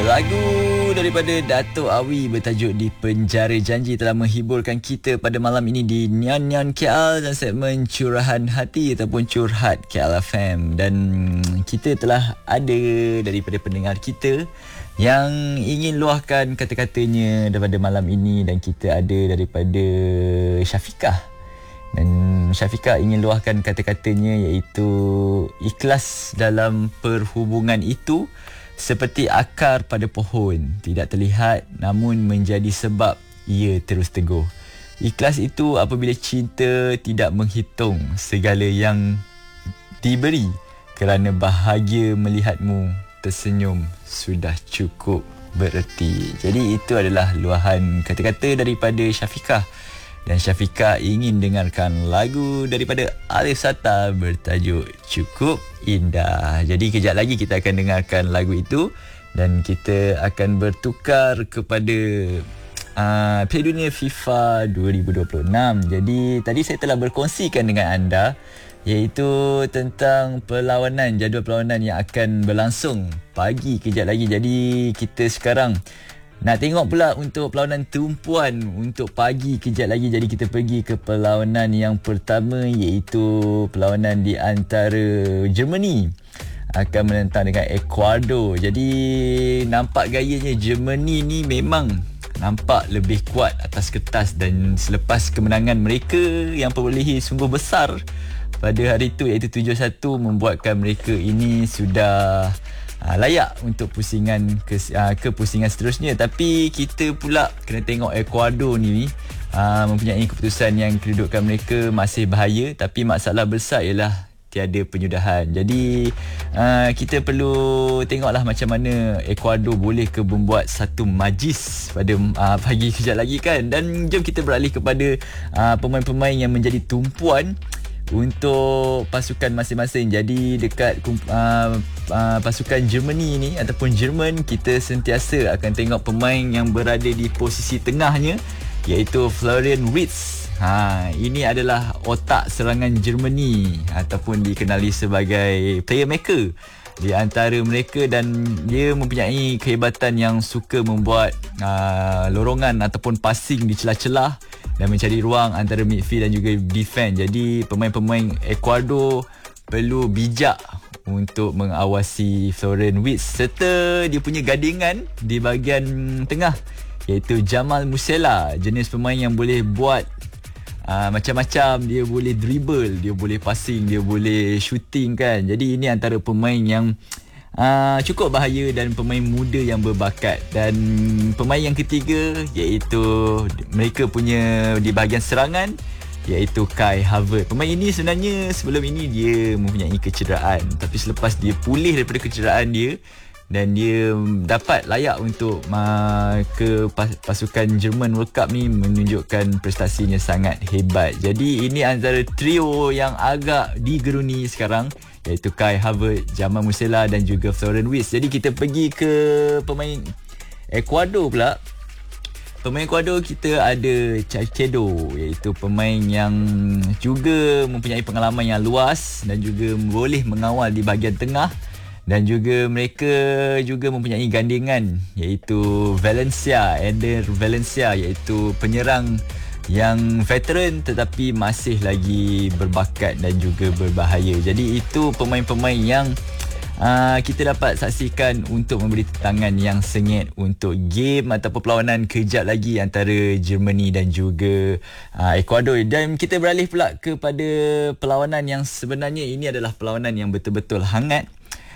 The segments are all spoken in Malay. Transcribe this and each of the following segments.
Lagu daripada Dato' Awi bertajuk Di Penjara Janji telah menghiburkan kita pada malam ini di Nyan Nyan KL dan segmen Curahan Hati ataupun Curhat KL FM. Dan kita telah ada daripada pendengar kita yang ingin luahkan kata-katanya daripada malam ini, dan kita ada daripada Syafiqah. Dan Syafiqah ingin luahkan kata-katanya iaitu ikhlas dalam perhubungan itu seperti akar pada pohon, tidak terlihat namun menjadi sebab ia terus teguh. Ikhlas itu apabila cinta tidak menghitung segala yang diberi, kerana bahagia melihatmu tersenyum sudah cukup bererti. Jadi itu adalah luahan kata-kata daripada Syafiqah. Dan Syafiqah ingin dengarkan lagu daripada Alif Sata bertajuk Cukup Indah. Jadi kejap lagi kita akan dengarkan lagu itu dan kita akan bertukar kepada Piala Dunia FIFA 2026. Jadi tadi saya telah berkongsikan dengan anda iaitu tentang perlawanan, jadual perlawanan yang akan berlangsung pagi kejap lagi. Jadi kita sekarang nak tengok pula untuk perlawanan tumpuan untuk pagi kejap lagi. Jadi kita pergi ke perlawanan yang pertama iaitu perlawanan di antara Germany akan menentang dengan Ecuador. Jadi nampak gayanya Germany ni memang nampak lebih kuat atas kertas, dan selepas kemenangan mereka yang perolehi sungguh besar pada hari itu iaitu 7-1 membuatkan mereka ini sudah layak untuk pusingan ke pusingan seterusnya. Tapi kita pula kena tengok Ecuador ni mempunyai keputusan yang kedudukan mereka masih bahaya, tapi masalah besar ialah tiada penyudahan. Jadi kita perlu tengoklah macam mana Ecuador boleh ke membuat satu majlis pada pagi kejap lagi kan. Dan jom kita beralih kepada pemain-pemain yang menjadi tumpuan untuk pasukan masing-masing. Jadi dekat pasukan Germany ni ataupun Jerman, kita sentiasa akan tengok pemain yang berada di posisi tengahnya iaitu Florian Wirtz. Ini adalah otak serangan Germany ataupun dikenali sebagai playmaker di antara mereka, dan dia mempunyai kehebatan yang suka membuat lorongan ataupun passing di celah-celah dan mencari ruang antara midfield dan juga defense. Jadi pemain-pemain Ecuador perlu bijak untuk mengawasi Florian Wirtz serta dia punya gadingan di bahagian tengah iaitu Jamal Musiala, jenis pemain yang boleh buat macam-macam. Dia boleh dribble, dia boleh passing, dia boleh shooting kan. Jadi ini antara pemain yang cukup bahaya dan pemain muda yang berbakat. Dan pemain yang ketiga iaitu mereka punya di bahagian serangan iaitu Kai Havertz. Pemain ini sebenarnya sebelum ini dia mempunyai kecederaan, tapi selepas dia pulih daripada kecederaan dia dan dia dapat layak untuk ke pasukan Jerman World Cup ni, menunjukkan prestasinya sangat hebat. Jadi ini antara trio yang agak digeruni sekarang iaitu Kai Havertz, Jamal Musiala dan juga Florian Wirtz. Jadi kita pergi ke pemain Ecuador pula. Pemain Ecuador kita ada Caicedo, iaitu pemain yang juga mempunyai pengalaman yang luas dan juga boleh mengawal di bahagian tengah. Dan juga mereka juga mempunyai gandingan iaitu Ender Valencia, iaitu penyerang yang veteran tetapi masih lagi berbakat dan juga berbahaya. Jadi itu pemain-pemain yang kita dapat saksikan untuk memberi tangan yang sengit untuk game ataupun perlawanan kejap lagi antara Germany dan juga Ecuador. Dan kita beralih pula kepada perlawanan yang sebenarnya ini adalah perlawanan yang betul-betul hangat,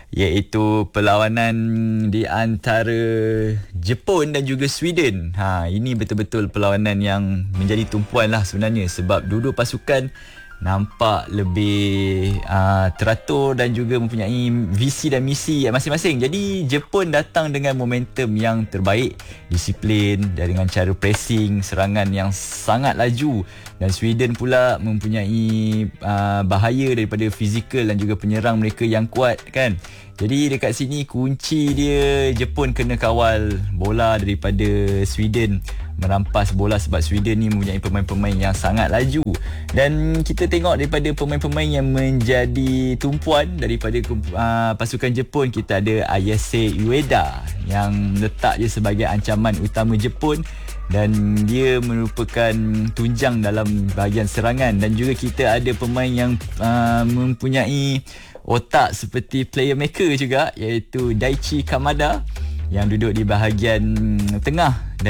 iaitu perlawanan di antara Jepun dan juga Sweden. Ini betul-betul perlawanan yang menjadi tumpuan lah sebenarnya, sebab dua-dua pasukan nampak lebih teratur dan juga mempunyai visi dan misi masing-masing. Jadi Jepun datang dengan momentum yang terbaik, disiplin dan dengan cara pressing, serangan yang sangat laju. Dan Sweden pula mempunyai bahaya daripada fizikal dan juga penyerang mereka yang kuat kan. Jadi dekat sini kunci dia, Jepun kena kawal bola daripada Sweden, merampas bola sebab Sweden ni mempunyai pemain-pemain yang sangat laju. Dan kita tengok daripada pemain-pemain yang menjadi tumpuan daripada pasukan Jepun, kita ada Ayase Ueda yang letak dia sebagai ancaman utama Jepun dan dia merupakan tunjang dalam bahagian serangan. Dan juga kita ada pemain yang mempunyai otak seperti player maker juga, iaitu Daichi Kamada yang duduk di bahagian tengah. Dan